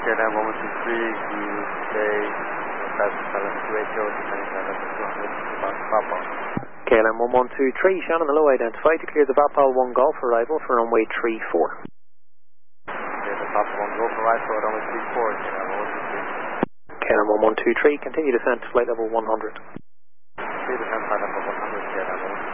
KLM 123, UK, South 728, descending level 200, about Papa. KLM 1123, Shannon, hello, identified to clear the Vapal 1 Golf arrival for runway 34. Clear the Papa 1 Golf arrival for runway 34, KLM 123. KLM 1123, continue descent to flight level 100. Clear descent flight level 100, KLM 123.